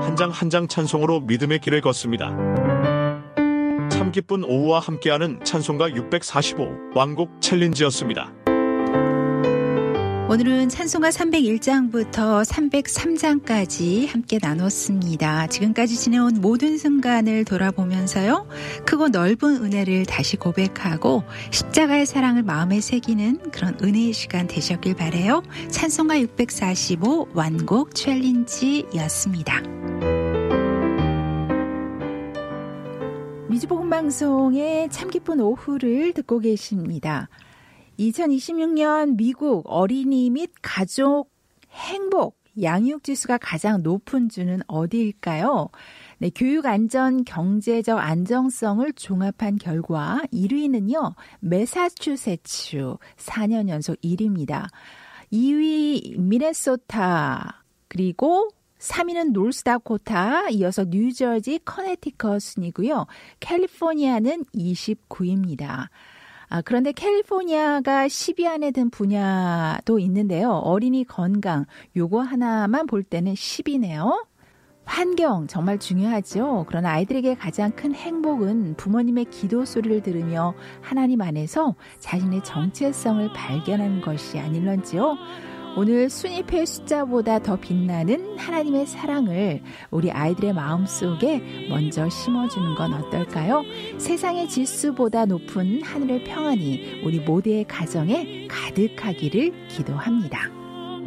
한 장 한 장 찬송으로 믿음의 길을 걷습니다. 참 기쁜 오후와 함께하는 찬송가 645 완곡 챌린지였습니다. 오늘은 찬송가 301장부터 303장까지 함께 나눴습니다. 지금까지 지내온 모든 순간을 돌아보면서요. 크고 넓은 은혜를 다시 고백하고 십자가의 사랑을 마음에 새기는 그런 은혜의 시간 되셨길 바라요. 찬송가 645 완곡 챌린지였습니다. 미주복음방송의 참 기쁜 오후를 듣고 계십니다. 2026년 미국 어린이 및 가족 행복 양육 지수가 가장 높은 주는 어디일까요? 네, 교육 안전, 경제적 안정성을 종합한 결과 1위는요. 매사추세츠 4년 연속 1위입니다. 2위 미네소타 그리고 3위는 노스다코타, 이어서 뉴저지, 커네티컷 순이고요. 캘리포니아는 29위입니다. 그런데 캘리포니아가 10위 안에 든 분야도 있는데요. 어린이 건강, 요거 하나만 볼 때는 10위네요. 환경 정말 중요하죠. 그러나 아이들에게 가장 큰 행복은 부모님의 기도 소리를 들으며 하나님 안에서 자신의 정체성을 발견하는 것이 아닐런지요. 오늘 순위표의 숫자보다 더 빛나는 하나님의 사랑을 우리 아이들의 마음속에 먼저 심어주는 건 어떨까요? 세상의 지수보다 높은 하늘의 평안이 우리 모두의 가정에 가득하기를 기도합니다.